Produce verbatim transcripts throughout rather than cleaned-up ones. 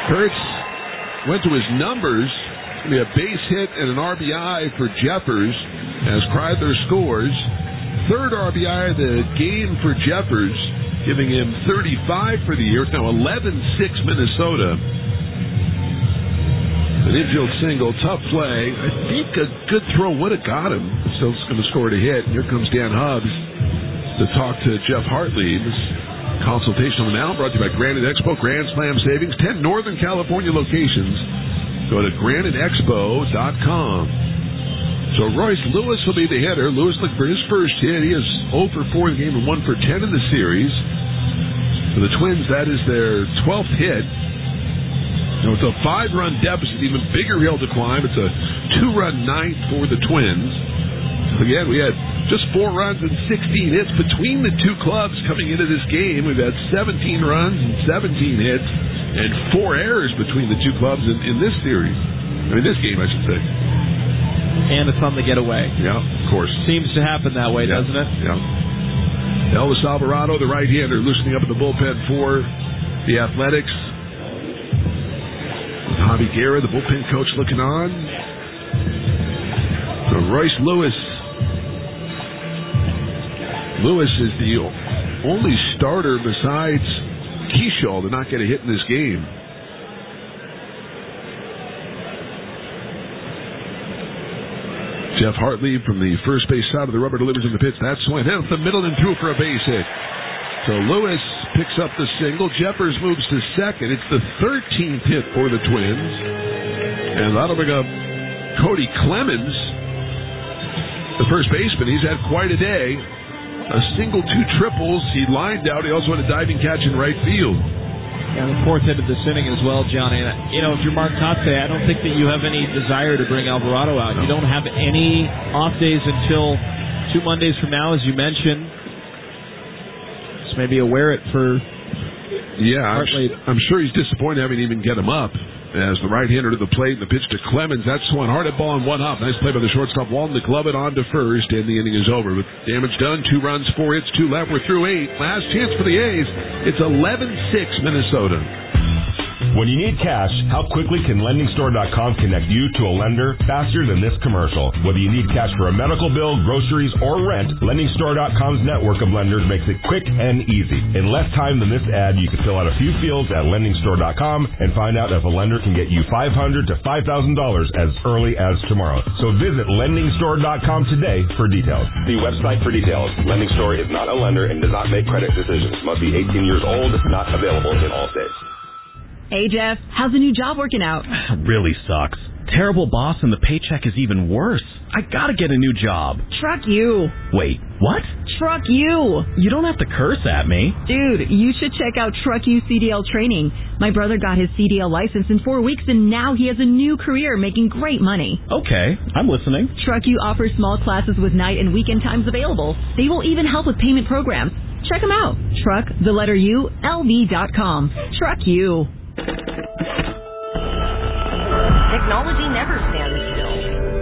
Kurtz went to his numbers. It's going to be a base hit and an R B I for Jeffers as Kreidler scores. Third R B I of the game for Jeffers, giving him thirty-five for the year. It's now eleven six Minnesota. An infield single, tough play. I think a good throw would have got him. Still going to score a hit. And here comes Dan Hubbs to talk to Jeff Hartley. This consultation on the mound brought to you by Granite Expo Grand Slam Savings. ten Northern California locations. Go to granite expo dot com. So Royce Lewis will be the hitter. Lewis looking for his first hit. He is oh for four in the game and one for ten in the series. For the Twins, that is their twelfth hit. Now it's a five-run deficit, even bigger hill to climb. It's a two-run ninth for the Twins. Again, we had just four runs and sixteen hits between the two clubs coming into this game. We've had seventeen runs and seventeen hits and four errors between the two clubs in, in this series. I mean, this game, I should say. And it's on the getaway. Yeah, of course. Seems to happen that way, yeah. doesn't it? Yeah. Elvis Alvarado, the right-hander, loosening up in the bullpen for the Athletics. Javi Guerra, the bullpen coach, looking on. So Royce Lewis. Lewis is the only starter besides Keishall to not get a hit in this game. Jeff Hartley from the first base side of the rubber delivers in the pitch. That swing down the middle and through for a base hit. So Lewis picks up the single. Jeffers moves to second. It's the thirteenth hit for the Twins. And that'll bring up Cody Clemens, the first baseman. He's had quite a day. A single, two triples. He lined out. He also had a diving catch in right field. Yeah, the fourth hit of this inning as well, Johnny. And, you know, if you're Mark Kotsay, I don't think that you have any desire to bring Alvarado out. No. You don't have any off days until two Mondays from now, as you mentioned. So maybe a wear it for Yeah, I'm, Hartley. I'm sure he's disappointed having even get him up. As the right-hander to the plate, and the pitch to Clemens. That's one hard at ball and one hop. Nice play by the shortstop. Walton to glove it on to first, and the inning is over. With damage done, two runs, four hits, two left. We're through eight. Last chance for the A's. It's eleven six Minnesota. When you need cash, how quickly can lending store dot com connect you to a lender faster than this commercial? Whether you need cash for a medical bill, groceries, or rent, lending store dot com's network of lenders makes it quick and easy. In less time than this ad, you can fill out a few fields at lending store dot com and find out if a lender can get you five hundred dollars to five thousand dollars as early as tomorrow. So visit lending store dot com today for details. See website for details. Lending Store is not a lender and does not make credit decisions. Must be eighteen years old, not available in all states. Hey, Jeff, how's the new job working out? Really sucks. Terrible boss and the paycheck is even worse. I gotta get a new job. Truck you. Wait, what? Truck you. You don't have to curse at me. Dude, you should check out Truck You C D L training. My brother got his C D L license in four weeks and now he has a new career making great money. Okay, I'm listening. Truck You offers small classes with night and weekend times available. They will even help with payment programs. Check them out. Truck, the letter U, L V dot com. Truck You. Technology never stands still.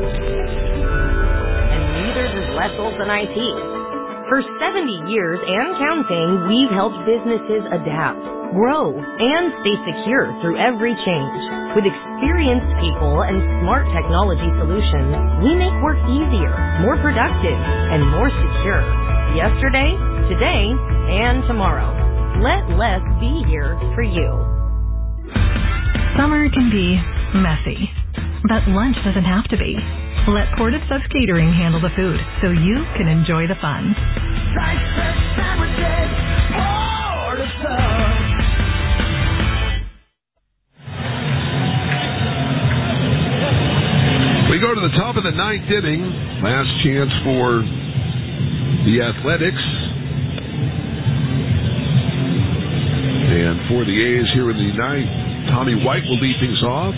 And neither does less than I T. For seventy years and counting, we've helped businesses adapt, grow, and stay secure through every change. With experienced people and smart technology solutions, we make work easier, more productive, and more secure. Yesterday, today, and tomorrow. Let less be here for you. Summer can be messy, but lunch doesn't have to be. Let Portive Subs Catering handle the food so you can enjoy the fun. We go to the top of the ninth inning. Last chance for the Athletics. And for the A's here in the ninth, Tommy White will lead things off.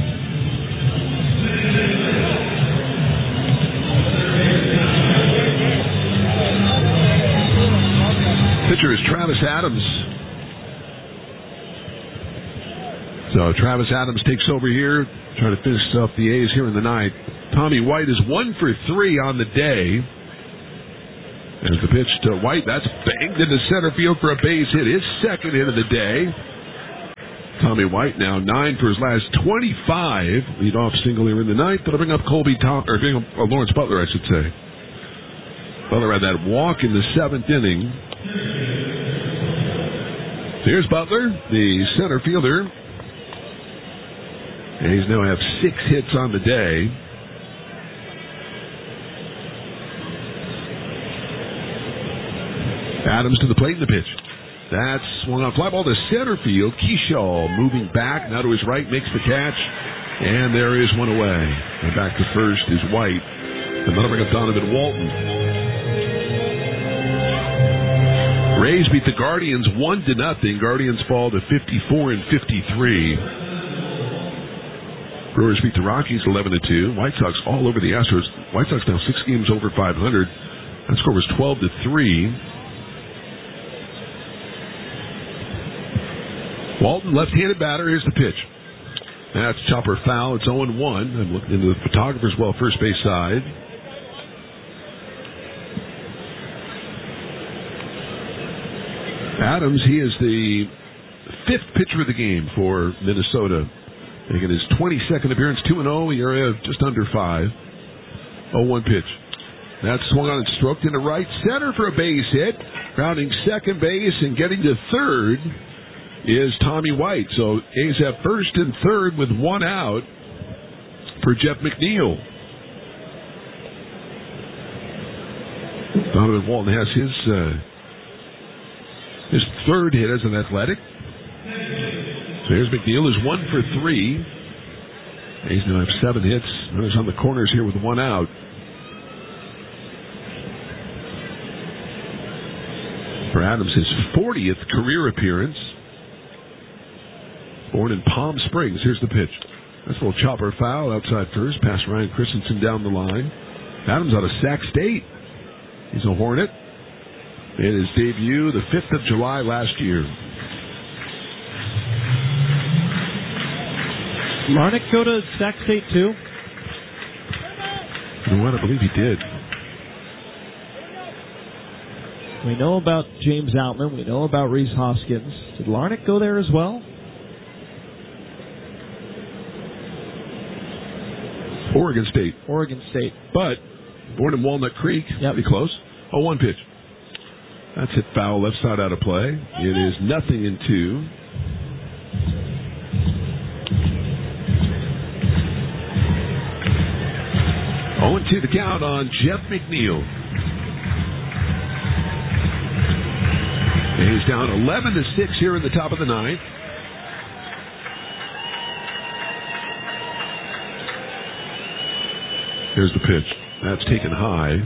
Pitcher is Travis Adams. So Travis Adams takes over here, trying to finish up the A's here in the ninth. Tommy White is one for three on the day. As the pitch to White, that's banged into center field for a base hit. His second hit of the day. Tommy White now nine for his last twenty-five. Lead off single here in the ninth. That'll bring up Colby Tom or bring up uh, Lawrence Butler, I should say. Butler had that walk in the seventh inning. Here's Butler, the center fielder. And he's now have six hits on the day. Adams to the plate in the pitch. That's swung on fly ball to center field. Keyshaw moving back, now to his right, makes the catch. And there is one away. And back to first is White. And that'll bring up Donovan Walton. Rays beat the Guardians one to nothing. Guardians fall to fifty-four and fifty-three. Brewers beat the Rockies eleven to two. White Sox all over the Astros. White Sox now six games over five hundred. That score was twelve to three. Walton, left-handed batter. Here's the pitch. That's chopper foul. It's oh and one. I'm looking into the photographer's well, first base side. Adams, he is the fifth pitcher of the game for Minnesota. Making his twenty-second appearance, two and oh, E R A of just under five. oh one pitch. That's swung on and stroked into right center for a base hit. Rounding second base and getting to third is Tommy White. So A's have first and third with one out for Jeff McNeil. Donovan Walton has his uh, his third hit as an Athletic. So here's McNeil, is one for three. A's now have seven hits. Runners on the corners here with one out. For Adams, his fortieth career appearance. Born in Palm Springs. Here's the pitch. That's a little chopper foul outside first. Past Ryan Christensen down the line. Adams out of Sac State. He's a Hornet. Made his debut the fifth of July last year. Larnach go to Sac State too? You know what? I believe he did. We know about James Outman. We know about Reese Hoskins. Did Larnach go there as well? Oregon State. Oregon State. But born in Walnut Creek. Yep. Pretty close. oh one pitch. That's hit foul, left side out of play. It is nothing in two. oh and two to count on Jeff McNeil. And he's down eleven to six here in the top of the ninth. Here's the pitch. That's taken high.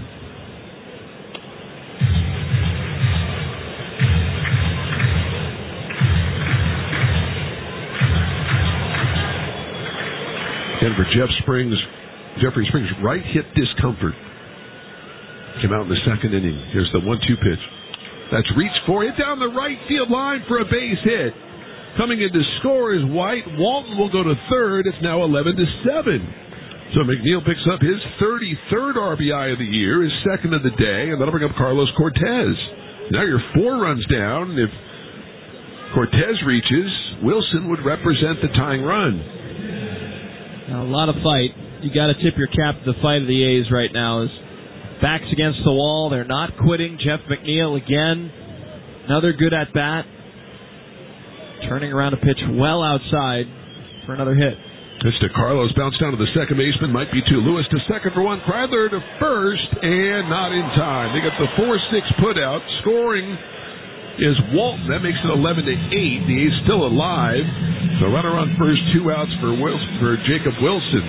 Again for Jeff Springs, Jeffrey Springs, right hip discomfort. Came out in the second inning. Here's the one two pitch. That's reached for it down the right field line for a base hit. Coming in to score is White. Walton will go to third. It's now eleven to seven. So McNeil picks up his thirty-third R B I of the year, his second of the day, and that'll bring up Carlos Cortez. Now you're four runs down. If Cortez reaches, Wilson would represent the tying run. Now, a lot of fight. You got to tip your cap to the fight of the A's right now. Is backs against the wall. They're not quitting. Jeff McNeil again. Another good at bat. Turning around a pitch well outside for another hit. It's to Carlos, bounced down to the second baseman, might be two. Lewis to second for one. Kreidler to first, and not in time. They get the four six put out. Scoring is Walton. That makes it eleven to eight. The A's still alive. The runner on first, two outs for Wilson, for Jacob Wilson.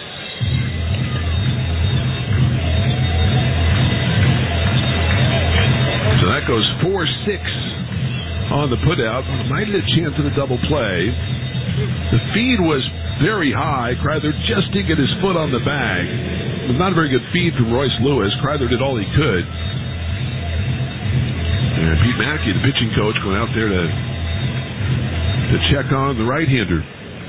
So that goes four six on the put out. Might have a chance at a double play. The feed was very high. Kreidler just did get his foot on the bag. It was not a very good feed from Royce Lewis. Kreidler did all he could. And Pete Mackey, the pitching coach, going out there to to check on the right-hander.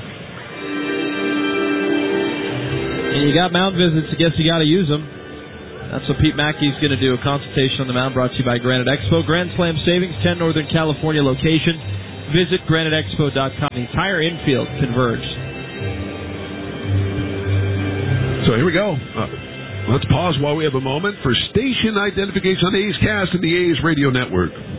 And you got mound visits. I guess you got to use them. That's what Pete Mackey's going to do. A consultation on the mound brought to you by Granite Expo. Grand Slam Savings, ten Northern California locations. visit granite expo dot com. The entire infield converged. So here we go. Uh, let's pause while we have a moment for station identification on A's Cast and the A's Radio Network.